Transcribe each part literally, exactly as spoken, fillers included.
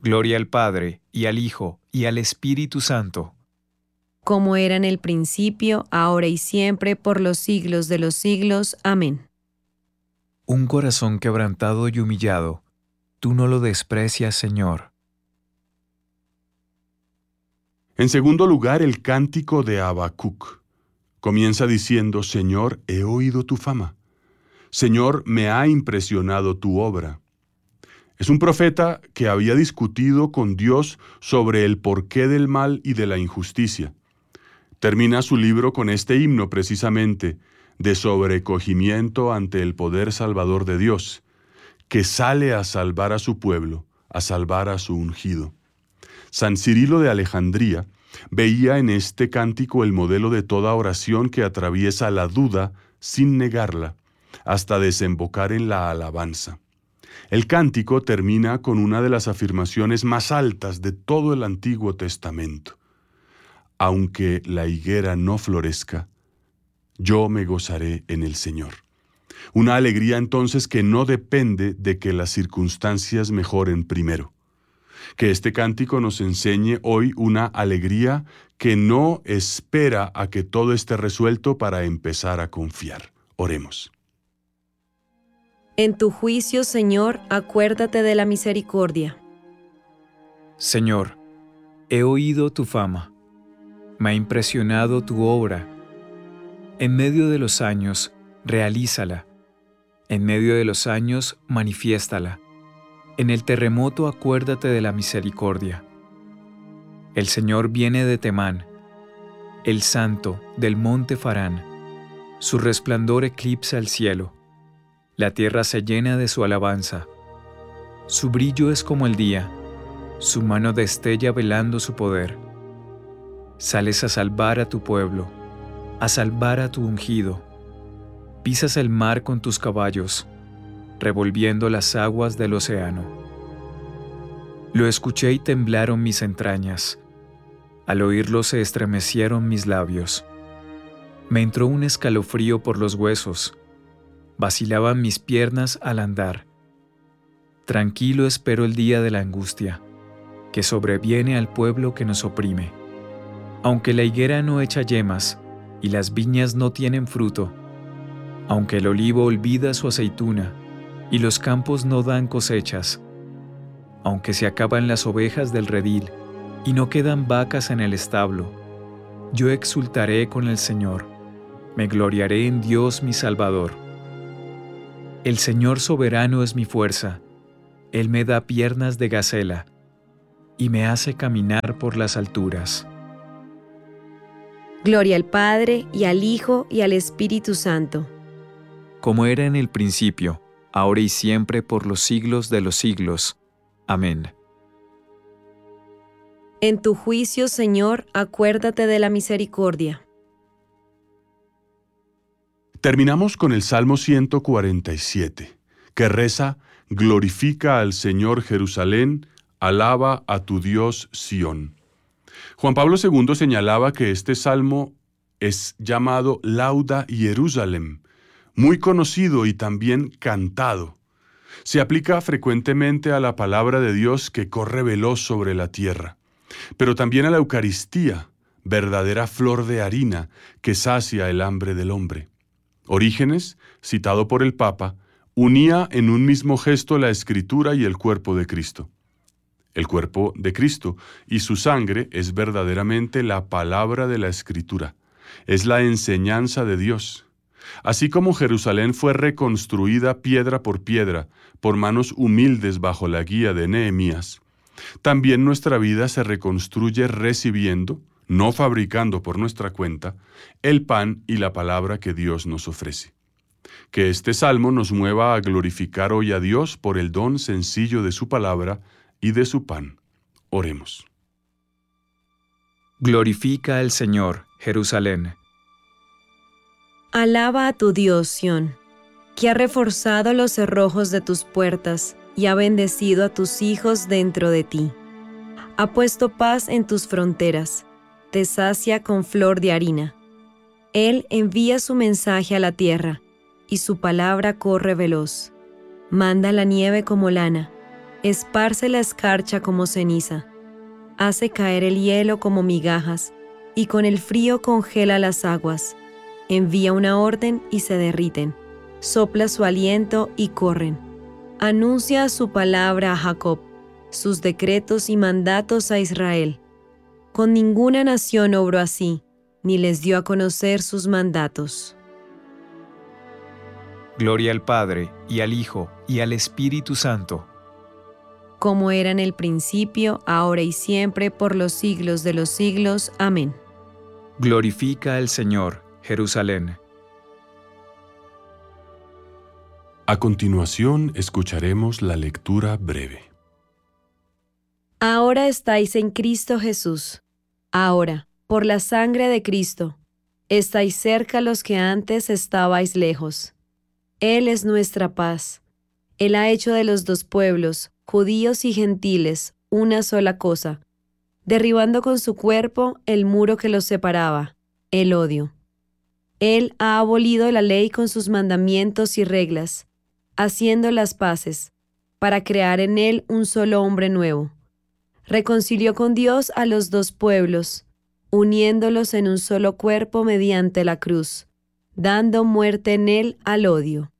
Gloria al Padre, y al Hijo, y al Espíritu Santo. Como era en el principio, ahora y siempre, por los siglos de los siglos. Amén. Un corazón quebrantado y humillado, tú no lo desprecias, Señor. En segundo lugar, el cántico de Habacuc. Comienza diciendo: Señor, he oído tu fama. Señor, me ha impresionado tu obra. Es un profeta que había discutido con Dios sobre el porqué del mal y de la injusticia. Termina su libro con este himno precisamente, de sobrecogimiento ante el poder salvador de Dios, que sale a salvar a su pueblo, a salvar a su ungido. San Cirilo de Alejandría veía en este cántico el modelo de toda oración que atraviesa la duda sin negarla, hasta desembocar en la alabanza. El cántico termina con una de las afirmaciones más altas de todo el Antiguo Testamento. Aunque la higuera no florezca, yo me gozaré en el Señor. Una alegría entonces que no depende de que las circunstancias mejoren primero. Que este cántico nos enseñe hoy una alegría que no espera a que todo esté resuelto para empezar a confiar. Oremos. En tu juicio, Señor, acuérdate de la misericordia. Señor, he oído tu fama. Me ha impresionado tu obra. En medio de los años, realízala. En medio de los años, manifiéstala. En el terremoto, acuérdate de la misericordia. El Señor viene de Temán, el Santo del monte Farán. Su resplandor eclipsa el cielo. La tierra se llena de su alabanza. Su brillo es como el día. Su mano destella velando su poder. Sales a salvar a tu pueblo, a salvar a tu ungido. Pisas el mar con tus caballos, revolviendo las aguas del océano. Lo escuché y temblaron mis entrañas. Al oírlo se estremecieron mis labios. Me entró un escalofrío por los huesos. Vacilaban mis piernas al andar. Tranquilo espero el día de la angustia, que sobreviene al pueblo que nos oprime. Aunque la higuera no echa yemas y las viñas no tienen fruto, aunque el olivo olvida su aceituna y los campos no dan cosechas, aunque se acaban las ovejas del redil y no quedan vacas en el establo, yo exultaré con el Señor, me gloriaré en Dios mi Salvador. El Señor soberano es mi fuerza, Él me da piernas de gacela y me hace caminar por las alturas. Gloria al Padre, y al Hijo, y al Espíritu Santo. Como era en el principio, ahora y siempre, por los siglos de los siglos. Amén. En tu juicio, Señor, acuérdate de la misericordia. Terminamos con el Salmo ciento cuarenta y siete, que reza: Glorifica al Señor Jerusalén, alaba a tu Dios Sión. Juan Pablo segundo señalaba que este salmo es llamado Lauda Jerusalem, muy conocido y también cantado. Se aplica frecuentemente a la palabra de Dios que corre veloz sobre la tierra, pero también a la Eucaristía, verdadera flor de harina que sacia el hambre del hombre. Orígenes, citado por el Papa, unía en un mismo gesto la Escritura y el cuerpo de Cristo. El cuerpo de Cristo y su sangre es verdaderamente la palabra de la Escritura, es la enseñanza de Dios. Así como Jerusalén fue reconstruida piedra por piedra por manos humildes bajo la guía de Nehemías, también nuestra vida se reconstruye recibiendo, no fabricando por nuestra cuenta, el pan y la palabra que Dios nos ofrece. Que este salmo nos mueva a glorificar hoy a Dios por el don sencillo de su palabra y de su pan. Oremos. Glorifica al Señor, Jerusalén. Alaba a tu Dios, Sión, que ha reforzado los cerrojos de tus puertas y ha bendecido a tus hijos dentro de ti. Ha puesto paz en tus fronteras, te sacia con flor de harina. Él envía su mensaje a la tierra, y su palabra corre veloz. Manda la nieve como lana, esparce la escarcha como ceniza, hace caer el hielo como migajas, y con el frío congela las aguas. Envía una orden y se derriten, sopla su aliento y corren. Anuncia su palabra a Jacob, sus decretos y mandatos a Israel. Con ninguna nación obró así, ni les dio a conocer sus mandatos. Gloria al Padre, y al Hijo, y al Espíritu Santo. Como era en el principio, ahora y siempre, por los siglos de los siglos. Amén. Glorifica al Señor, Jerusalén. A continuación escucharemos la lectura breve. Ahora estáis en Cristo Jesús. Ahora, por la sangre de Cristo, estáis cerca los que antes estabais lejos. Él es nuestra paz. Él ha hecho de los dos pueblos, judíos y gentiles, una sola cosa, derribando con su cuerpo el muro que los separaba, el odio. Él ha abolido la ley con sus mandamientos y reglas, haciendo las paces, para crear en él un solo hombre nuevo. Reconcilió con Dios a los dos pueblos, uniéndolos en un solo cuerpo mediante la cruz, dando muerte en él al odio.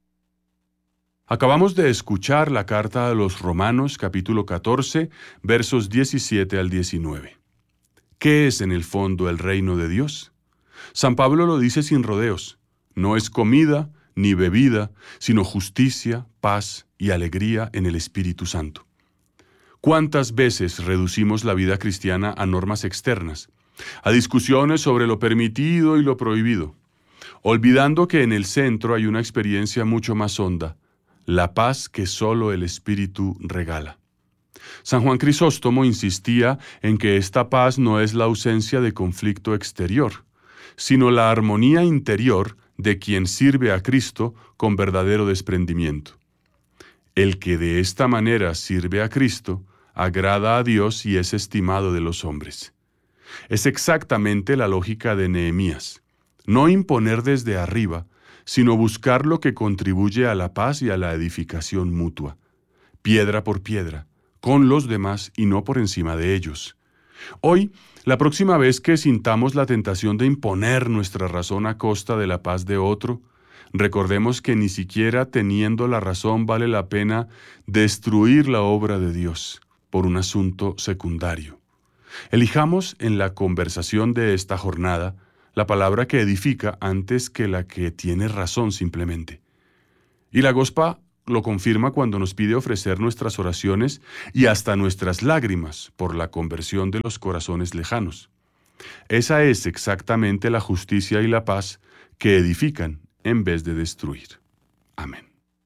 Acabamos de escuchar la carta a los Romanos, capítulo catorce, versos diecisiete al diecinueve. ¿Qué es en el fondo el reino de Dios? San Pablo lo dice sin rodeos. No es comida ni bebida, sino justicia, paz y alegría en el Espíritu Santo. ¿Cuántas veces reducimos la vida cristiana a normas externas, a discusiones sobre lo permitido y lo prohibido, olvidando que en el centro hay una experiencia mucho más honda, la paz que solo el Espíritu regala? San Juan Crisóstomo insistía en que esta paz no es la ausencia de conflicto exterior, sino la armonía interior de quien sirve a Cristo con verdadero desprendimiento. El que de esta manera sirve a Cristo, agrada a Dios y es estimado de los hombres. Es exactamente la lógica de Nehemías: no imponer desde arriba, sino buscar lo que contribuye a la paz y a la edificación mutua, piedra por piedra, con los demás y no por encima de ellos. Hoy, la próxima vez que sintamos la tentación de imponer nuestra razón a costa de la paz de otro, recordemos que ni siquiera teniendo la razón vale la pena destruir la obra de Dios por un asunto secundario. Elijamos en la conversación de esta jornada la palabra que edifica antes que la que tiene razón simplemente. Y la Gospa lo confirma cuando nos pide ofrecer nuestras oraciones y hasta nuestras lágrimas por la conversión de los corazones lejanos. Esa es exactamente la justicia y la paz que edifican en vez de destruir. Amén.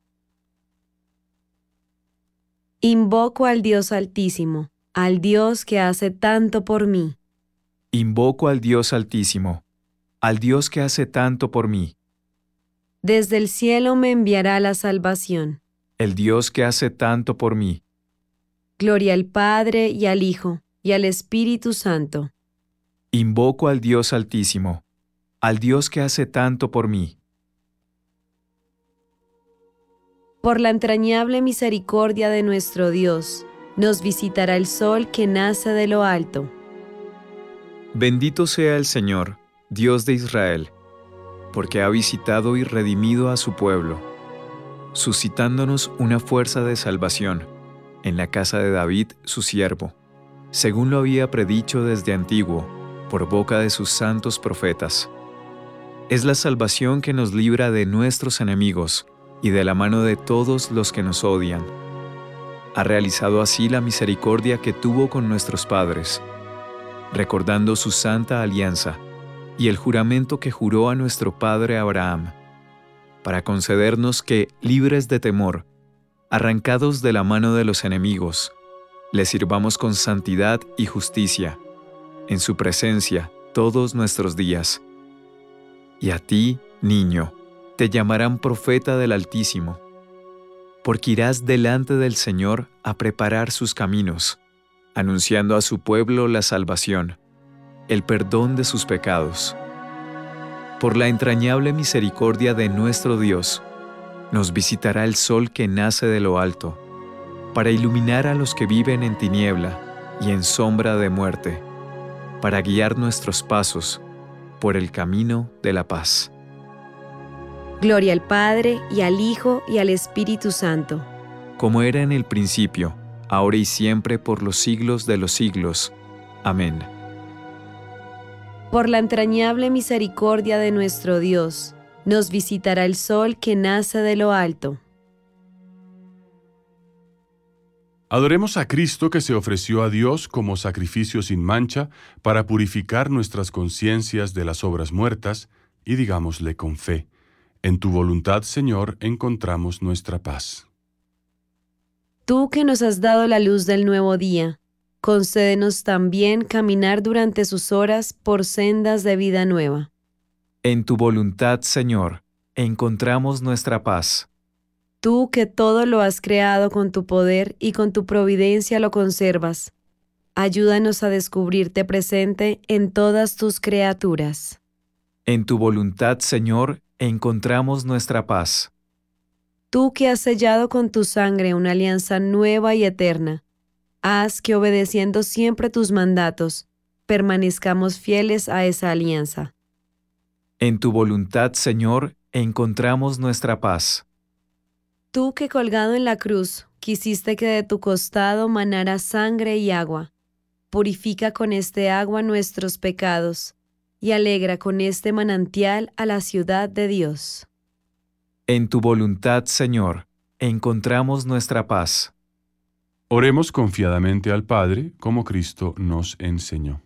Invoco al Dios Altísimo, al Dios que hace tanto por mí. Invoco al Dios Altísimo, al Dios que hace tanto por mí, Desde el cielo me enviará la salvación. el Dios que hace tanto por mí. Gloria al Padre y al Hijo y al Espíritu Santo. Invoco al Dios Altísimo, al Dios que hace tanto por mí. Por la entrañable misericordia de nuestro Dios, nos visitará el sol que nace de lo alto. Bendito sea el Señor, Dios de Israel, porque ha visitado y redimido a su pueblo, suscitándonos una fuerza de salvación en la casa de David, su siervo, según lo había predicho desde antiguo, por boca de sus santos profetas. Es la salvación que nos libra de nuestros enemigos y de la mano de todos los que nos odian. Ha realizado así la misericordia que tuvo con nuestros padres, recordando su santa alianza y el juramento que juró a nuestro padre Abraham, para concedernos que, libres de temor, arrancados de la mano de los enemigos, le sirvamos con santidad y justicia, en su presencia todos nuestros días. Y a ti, niño, te llamarán profeta del Altísimo, porque irás delante del Señor a preparar sus caminos, anunciando a su pueblo la salvación, el perdón de sus pecados. Por la entrañable misericordia de nuestro Dios, nos visitará el sol que nace de lo alto, para iluminar a los que viven en tiniebla y en sombra de muerte, para guiar nuestros pasos por el camino de la paz. Gloria al Padre, y al Hijo, y al Espíritu Santo. Como era en el principio, ahora y siempre, por los siglos de los siglos. Amén. Por la entrañable misericordia de nuestro Dios, nos visitará el sol que nace de lo alto. Adoremos a Cristo, que se ofreció a Dios como sacrificio sin mancha para purificar nuestras conciencias de las obras muertas, y digámosle con fe: en tu voluntad, Señor, encontramos nuestra paz. Tú que nos has dado la luz del nuevo día, concédenos también caminar durante sus horas por sendas de vida nueva. En tu voluntad, Señor, encontramos nuestra paz. Tú que todo lo has creado con tu poder y con tu providencia lo conservas, ayúdanos a descubrirte presente en todas tus criaturas. En tu voluntad, Señor, encontramos nuestra paz. Tú que has sellado con tu sangre una alianza nueva y eterna, haz que, obedeciendo siempre tus mandatos, permanezcamos fieles a esa alianza. En tu voluntad, Señor, encontramos nuestra paz. Tú que, colgado en la cruz, quisiste que de tu costado manara sangre y agua, purifica con este agua nuestros pecados y alegra con este manantial a la ciudad de Dios. En tu voluntad, Señor, encontramos nuestra paz. Oremos confiadamente al Padre, como Cristo nos enseñó.